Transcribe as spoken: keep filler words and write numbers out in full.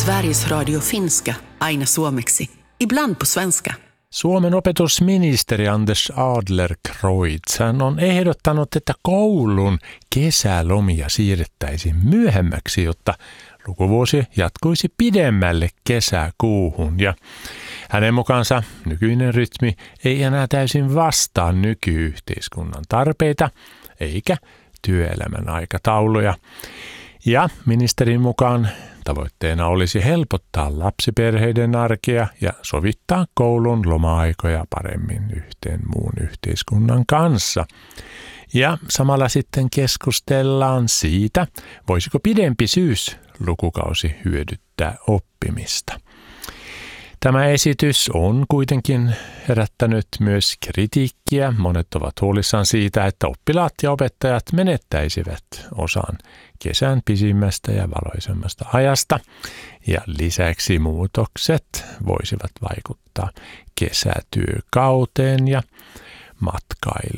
Sveriges Radio Finska, aina suomeksi, ibland på svenska. Suomen opetusministeri Anders Adlercreutz hän on ehdottanut, että koulun kesälomia siirrettäisiin myöhemmäksi, jotta lukuvuosi jatkuisi pidemmälle kesäkuuhun. Ja hänen mukaansa nykyinen rytmi ei enää täysin vastaa nykyyhteiskunnan tarpeita eikä työelämän aikatauluja. Ja ministerin mukaan tavoitteena olisi helpottaa lapsiperheiden arkea ja sovittaa koulun loma-aikoja paremmin yhteen muun yhteiskunnan kanssa. Ja samalla sitten keskustellaan siitä, voisiko pidempi syyslukukausi hyödyttää oppimista. Tämä esitys on kuitenkin herättänyt myös kritiikkiä. Monet ovat huolissaan siitä, että oppilaat ja opettajat menettäisivät osan kesän pisimmästä ja valoisemmasta ajasta. Ja lisäksi muutokset voisivat vaikuttaa kesätyökauteen ja matkailuun.